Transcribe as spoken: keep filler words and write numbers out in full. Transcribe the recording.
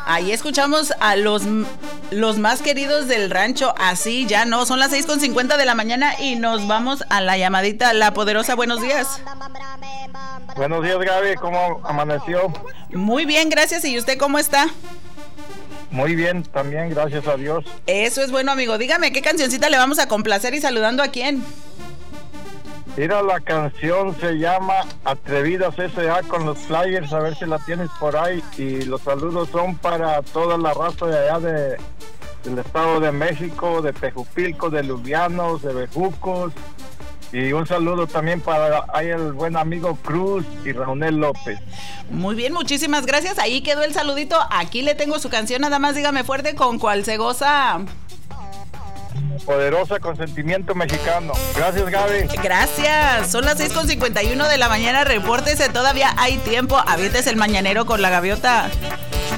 Ahí escuchamos a los, los más queridos del rancho. Así ya no, son las seis con cincuenta de la mañana y nos vamos a la llamadita. La Poderosa, buenos días. Buenos días, Gaby, ¿cómo amaneció? Muy bien, gracias. ¿Y usted cómo está? Muy bien, también, gracias a Dios. Eso es bueno, amigo. Dígame, ¿qué cancioncita le vamos a complacer y saludando a quién? Mira, la canción se llama Atrevidas S A con los Flyers, a ver si la tienes por ahí. Y los saludos son para toda la raza de allá de, del Estado de México, de Tejupilco, de Lubianos, de Bejucos. Y un saludo también para ahí el buen amigo Cruz y Raúl López. Muy bien, muchísimas gracias. Ahí quedó el saludito. Aquí le tengo su canción, nada más dígame fuerte con cuál se goza. Poderosa con sentimiento mexicano. Gracias, Gaby. Gracias. Son las seis con cincuenta y uno de la mañana. Repórtese, todavía hay tiempo. Aviéntese el mañanero con la gaviota.